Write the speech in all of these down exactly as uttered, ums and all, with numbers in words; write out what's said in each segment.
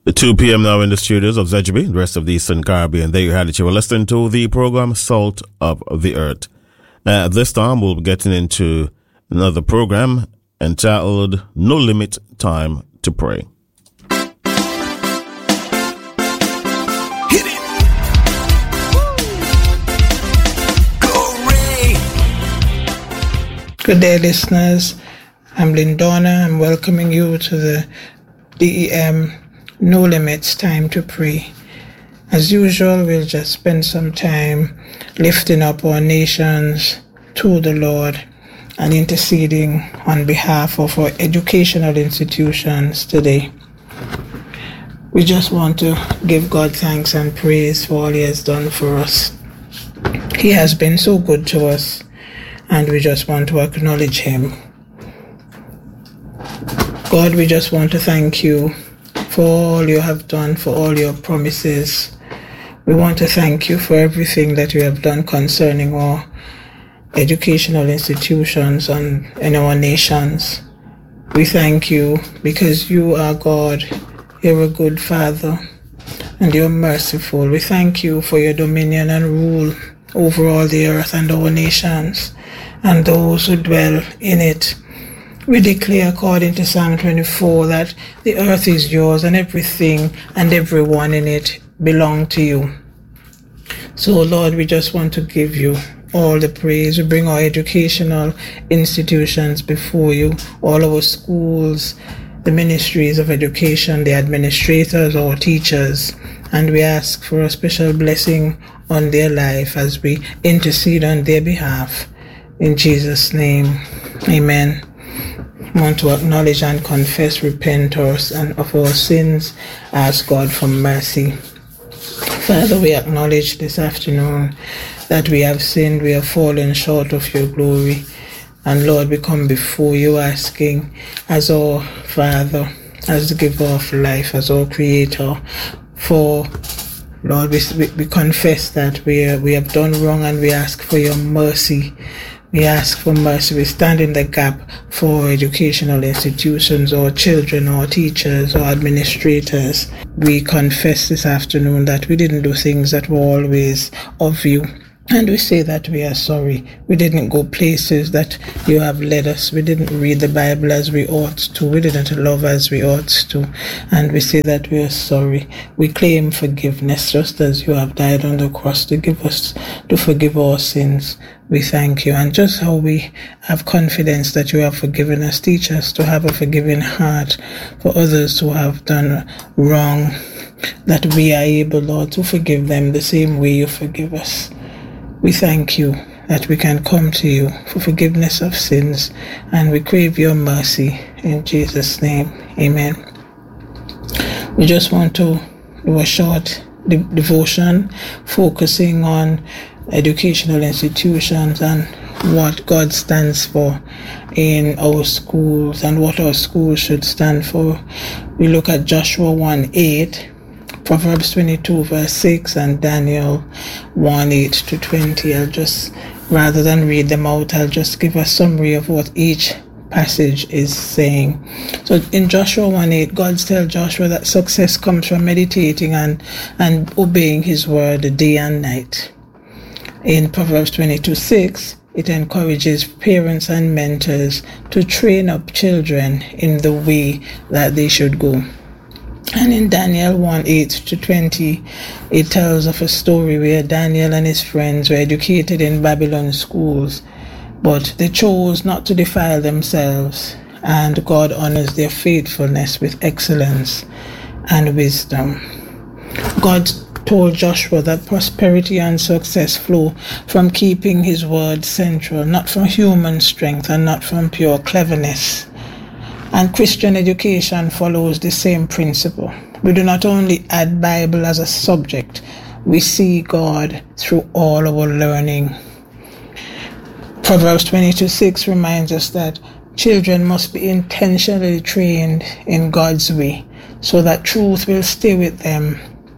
two p.m. now in the studios of Z G B, the rest of the Eastern Caribbean. There you had it. You were listening to the program Salt of the Earth. Uh, this time we'll be getting into another program entitled No Limit Time to Pray. Hit it. Glory. Good day, listeners. I'm Lindona. I'm welcoming you to the D E M No Limits Time to Pray. As usual, we'll just spend some time lifting up our nations to the Lord and interceding on behalf of our educational institutions today. We just want to give God thanks and praise for all He has done for us. He has been so good to us, and we just want to acknowledge Him. God, we just want to thank You for all You have done, for all Your promises. We want to thank You for everything that You have done concerning our educational institutions and in our nations. We thank You because You are God. You're a good Father and You're merciful. We thank You for Your dominion and rule over all the earth and our nations and those who dwell in it. We declare according to Psalm twenty-four that the earth is Yours and everything and everyone in it belong to You. So, Lord, we just want to give You all the praise. We bring our educational institutions before You, all our schools, the ministries of education, the administrators, our teachers, and we ask for a special blessing on their life as we intercede on their behalf. In Jesus' name, amen. We want to acknowledge and confess, repent us and of our sins, ask God for mercy. Father, we acknowledge this afternoon that we have sinned, we have fallen short of Your glory. And Lord, we come before You asking, as our Father, as the giver of life, as our Creator, for, Lord, we, we confess that we, uh, we have done wrong and we ask for Your mercy. We ask for mercy. We stand in the gap for educational institutions, or children, or teachers, or administrators. We confess this afternoon that we didn't do things that were always of You. And we say that we are sorry. We didn't go places that You have led us. We didn't read the Bible as we ought to. We didn't love as we ought to. And we say that we are sorry. We claim forgiveness, just as You have died on the cross to give us, to forgive our sins. We thank You. And just how we have confidence that You have forgiven us, teach us to have a forgiving heart for others who have done wrong, that we are able, Lord, to forgive them the same way You forgive us. We thank You that we can come to You for forgiveness of sins, and we crave Your mercy in Jesus' name. Amen. We just want to do a short de- devotion focusing on educational institutions and what God stands for in our schools and what our schools should stand for. We look at Joshua one eight, Proverbs twenty-two verse six, and Daniel one eight to twenty. I'll just, rather than read them out, I'll just give a summary of what each passage is saying. So in Joshua one eight, God tells Joshua that success comes from meditating and, and obeying His word day and night. In Proverbs twenty-two six, it encourages parents and mentors to train up children in the way that they should go. And in Daniel one eight to twenty, it tells of a story where Daniel and his friends were educated in Babylon schools, but they chose not to defile themselves, and God honors their faithfulness with excellence and wisdom. God told Joshua that prosperity and success flow from keeping His word central, not from human strength and not from pure cleverness. And Christian education follows the same principle. We do not only add Bible as a subject, we see God through all our learning. Proverbs twenty-two six reminds us that children must be intentionally trained in God's way so that truth will stay with them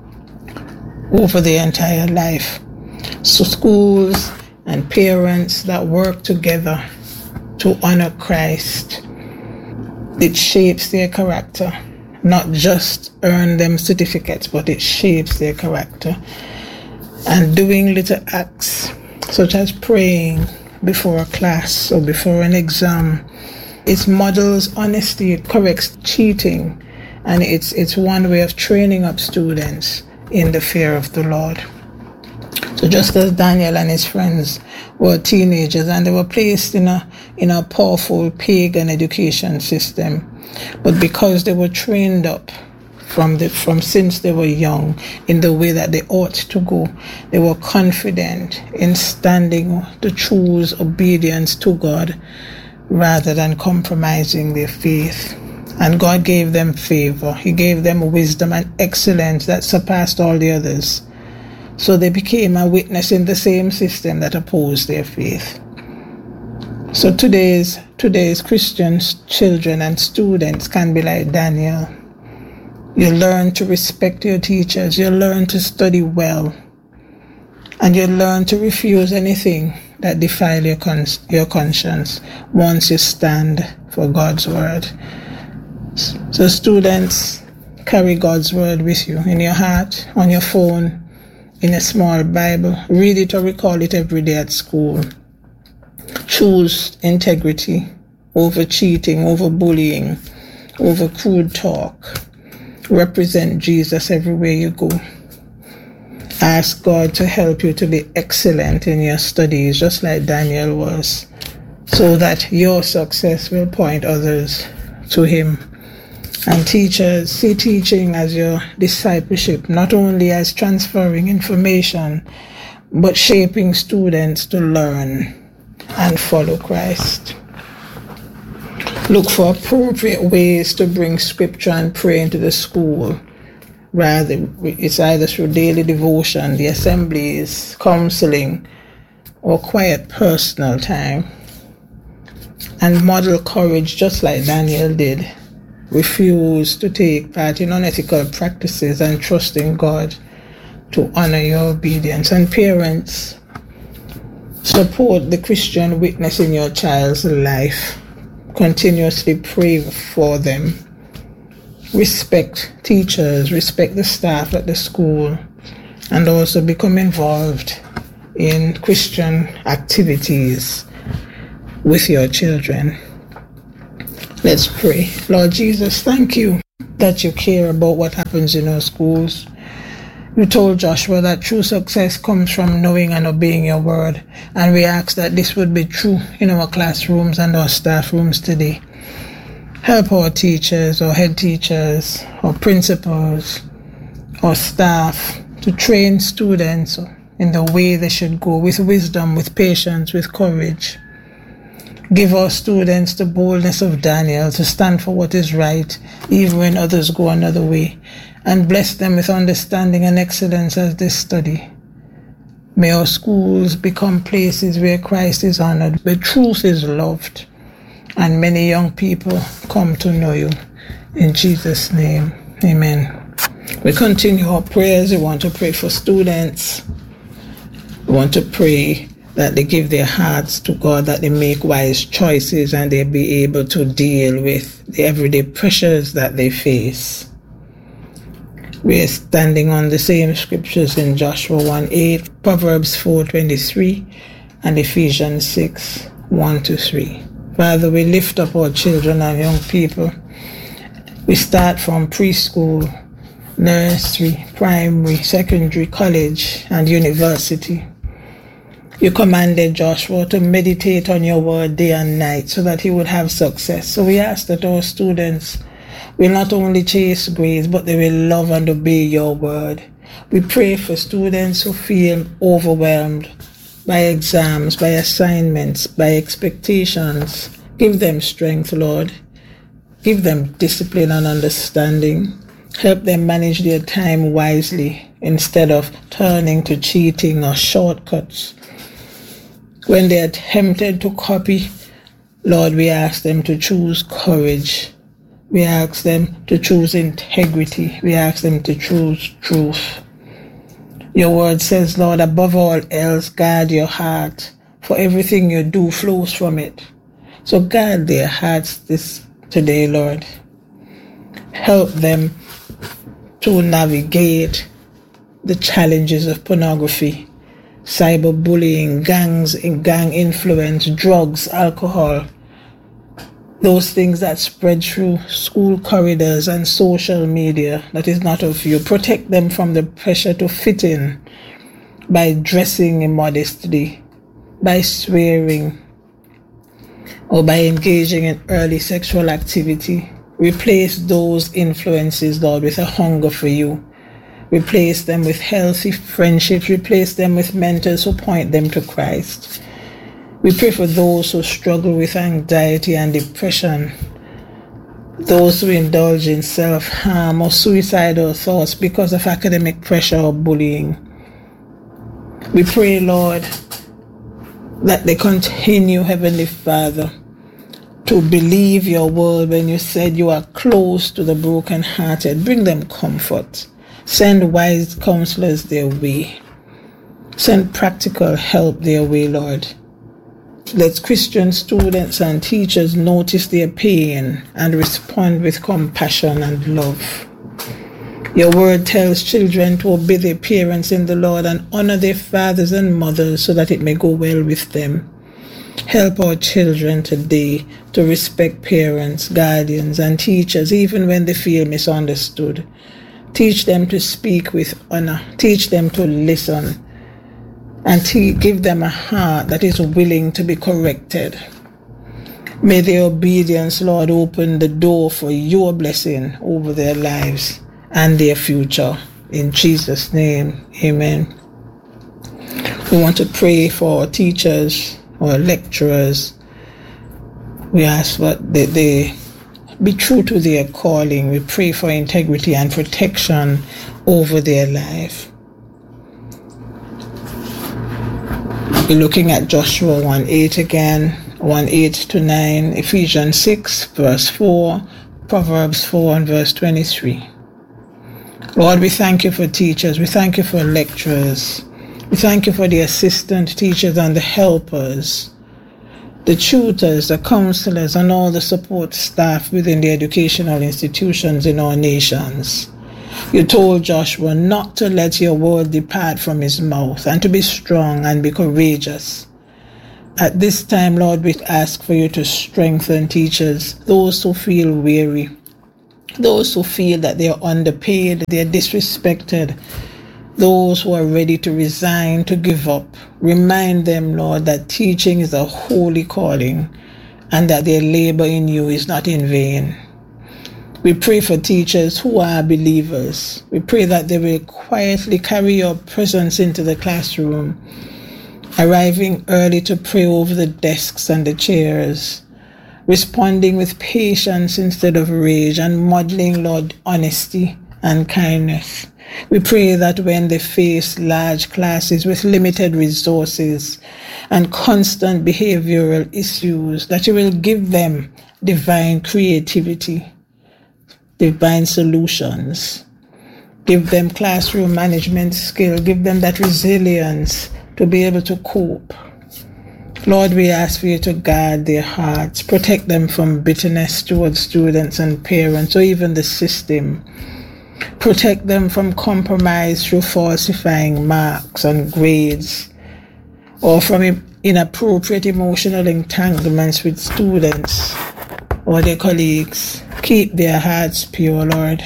over their entire life. So schools and parents that work together to honor Christ, it shapes their character not just earn them certificates, but it shapes their character. And doing little acts, such as praying before a class or before an exam, it models honesty, it corrects cheating, and it's it's one way of training up students in the fear of the Lord. So just as Daniel and his friends were teenagers and they were placed in a in a powerful pagan education system, but because they were trained up from the from since they were young in the way that they ought to go, they were confident in standing to choose obedience to God rather than compromising their faith. And God gave them favor. He gave them wisdom and excellence that surpassed all the others. So they became a witness in the same system that opposed their faith. So today's today's Christians, children and students can be like Daniel. You learn to respect your teachers. You learn to study well. And you learn to refuse anything that defile your, cons- your conscience once you stand for God's word. So students, carry God's word with you in your heart, on your phone, in a small Bible. Read it or recall it every day at school. Choose integrity over cheating, over bullying, over crude talk. Represent Jesus everywhere you go. Ask God to help you to be excellent in your studies, just like Daniel was, so that your success will point others to him. And teachers, see teaching as your discipleship, not only as transferring information, but shaping students to learn and follow Christ. Look for appropriate ways to bring scripture and prayer into the school. Rather, it's either through daily devotion, the assemblies, counseling, or quiet personal time. And model courage just like Daniel did. Refuse to take part in unethical practices and trust in God to honor your obedience. And parents, support the Christian witness in your child's life. Continuously pray for them. Respect teachers, respect the staff at the school, and also become involved in Christian activities with your children. Let's pray. Lord Jesus, thank you that you care about what happens in our schools. You told Joshua that true success comes from knowing and obeying your word, and we ask that this would be true in our classrooms and our staff rooms today. Help our teachers, or head teachers, or principals, or staff to train students in the way they should go, with wisdom, with patience, with courage. Give our students the boldness of Daniel to stand for what is right, even when others go another way, and bless them with understanding and excellence as they study. May our schools become places where Christ is honored, where truth is loved, and many young people come to know you. In Jesus' name, amen. We continue our prayers. We want to pray for students. We want to pray that they give their hearts to God, that they make wise choices, and they be able to deal with the everyday pressures that they face. We are standing on the same scriptures in Joshua one eight, Proverbs four twenty-three, and Ephesians six one to three. Father, we lift up our children and young people. We start from preschool, nursery, primary, secondary, college, and university. You commanded Joshua to meditate on your word day and night so that he would have success. So we ask that our students will not only chase grades, but they will love and obey your word. We pray for students who feel overwhelmed by exams, by assignments, by expectations. Give them strength, Lord. Give them discipline and understanding. Help them manage their time wisely instead of turning to cheating or shortcuts. When they are tempted to copy, Lord, we ask them to choose courage. We ask them to choose integrity. We ask them to choose truth. Your word says, Lord, above all else, guard your heart, for everything you do flows from it. So guard their hearts this today, Lord. Help them to navigate the challenges of pornography, cyberbullying, gangs, gang influence, drugs, alcohol, those things that spread through school corridors and social media that is not of you. Protect them from the pressure to fit in by dressing immodestly, by swearing, or by engaging in early sexual activity. Replace those influences, Lord, with a hunger for you. Replace them with healthy friendships. Replace them with mentors who point them to Christ. We pray for those who struggle with anxiety and depression, those who indulge in self-harm or suicidal thoughts because of academic pressure or bullying. We pray, Lord, that they continue, Heavenly Father, to believe your word when you said you are close to the brokenhearted. Bring them comfort. Send wise counselors their way. Send practical help their way, Lord. Let Christian students and teachers notice their pain and respond with compassion and love. Your word tells children to obey their parents in the Lord and honor their fathers and mothers so that it may go well with them. Help our children today to respect parents, guardians, and teachers even when they feel misunderstood. Teach them to speak with honor. Teach them to listen. And to give them a heart that is willing to be corrected. May their obedience, Lord, open the door for your blessing over their lives and their future. In Jesus' name, amen. We want to pray for our teachers, our lecturers. We ask that they, they be true to their calling. We pray for integrity and protection over their life. We're looking at Joshua one eight again, one eight to nine, Ephesians six, verse four, Proverbs four and verse twenty-three. Lord, we thank you for teachers. We thank you for lecturers. We thank you for the assistant teachers and the helpers, the tutors, the counselors, and all the support staff within the educational institutions in our nations. You told Joshua not to let your word depart from his mouth and to be strong and be courageous. At this time, Lord, we ask for you to strengthen teachers, those who feel weary, those who feel that they are underpaid, they are disrespected, those who are ready to resign, to give up. Remind them, Lord, that teaching is a holy calling and that their labor in you is not in vain. We pray for teachers who are believers. We pray that they will quietly carry your presence into the classroom, arriving early to pray over the desks and the chairs, responding with patience instead of rage, and modeling, Lord, honesty and kindness. We pray that when they face large classes with limited resources and constant behavioral issues, that you will give them divine creativity, divine solutions. Give them classroom management skill. Give them that resilience to be able to cope. Lord, we ask for you to guard their hearts, protect them from bitterness towards students and parents or even the system. Protect them from compromise through falsifying marks and grades or from inappropriate emotional entanglements with students or their colleagues. Keep their hearts pure, Lord.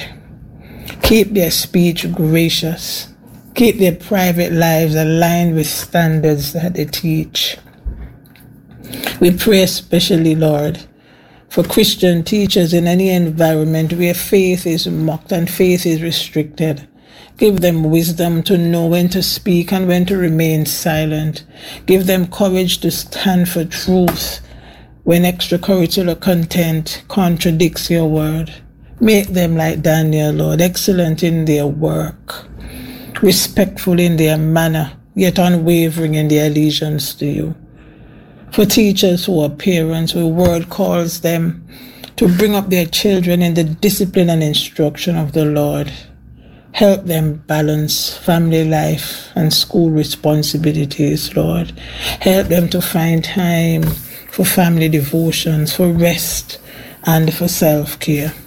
Keep their speech gracious. Keep their private lives aligned with standards that they teach. We pray especially, Lord, for Christian teachers in any environment where faith is mocked and faith is restricted. Give them wisdom to know when to speak and when to remain silent. Give them courage to stand for truth when extracurricular content contradicts your word. Make them like Daniel, Lord, excellent in their work, respectful in their manner, yet unwavering in their allegiance to you. For teachers who are parents, the word calls them to bring up their children in the discipline and instruction of the Lord. Help them balance family life and school responsibilities, Lord. Help them to find time for family devotions, for rest, and for self-care.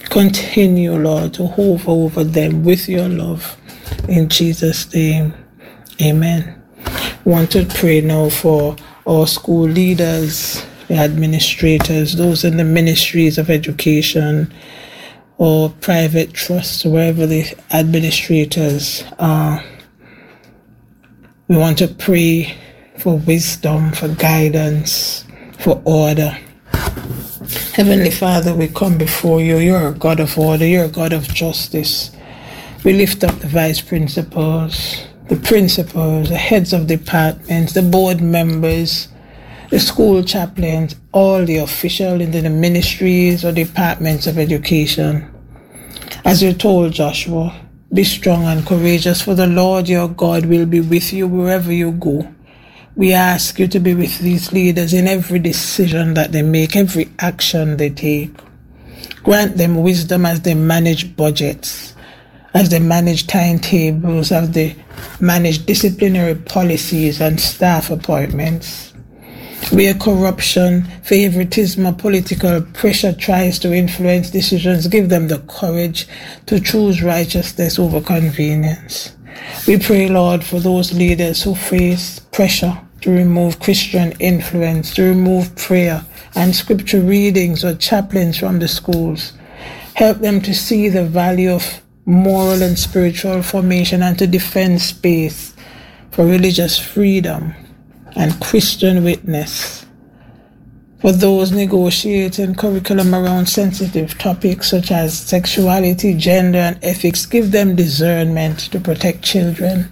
Continue, Lord, to hover over them with your love. In Jesus' name, amen. We want to pray now for our school leaders, the administrators, those in the ministries of education or private trusts, wherever the administrators are. We want to pray for wisdom, for guidance, for order. Heavenly Father, we come before you. You're a God of order. You're a God of justice. We lift up the vice principals, the principals, the heads of departments, the board members, the school chaplains, all the officials in the ministries or departments of education. As you told Joshua, be strong and courageous, for the Lord your God will be with you wherever you go. We ask you to be with these leaders in every decision that they make, every action they take. Grant them wisdom as they manage budgets, as they manage timetables, as they manage disciplinary policies and staff appointments. Where corruption, favoritism, or political pressure tries to influence decisions, give them the courage to choose righteousness over convenience. We pray, Lord, for those leaders who face pressure to remove Christian influence, to remove prayer and scripture readings or chaplains from the schools. Help them to see the value of moral and spiritual formation and to defend space for religious freedom and Christian witness. For those negotiating curriculum around sensitive topics such as sexuality, gender, and ethics, give them discernment to protect children.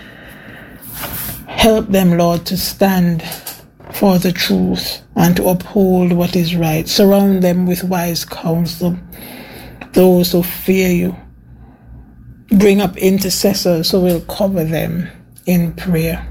Help them, Lord, to stand for the truth and to uphold what is right. Surround them with wise counsel, those who fear you. Bring up intercessors who will cover them in prayer.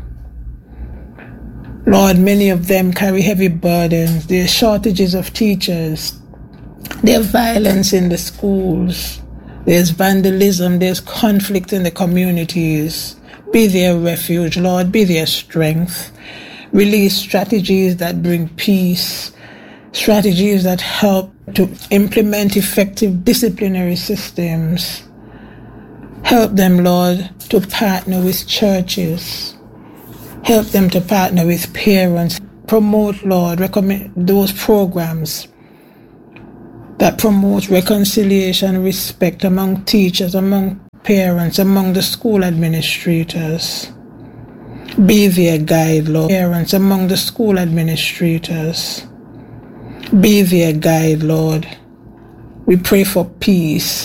Lord, many of them carry heavy burdens. There are shortages of teachers. There's violence in the schools. There's vandalism. There's conflict in the communities. Be their refuge, Lord. Be their strength. Release strategies that bring peace. Strategies that help to implement effective disciplinary systems. Help them, Lord, to partner with churches. Help them to partner with parents. Promote, Lord, recommend those programs that promote reconciliation, respect among teachers, among parents, among the school administrators. Be their guide, Lord. Parents, among the school administrators. Be their guide, Lord. We pray for peace.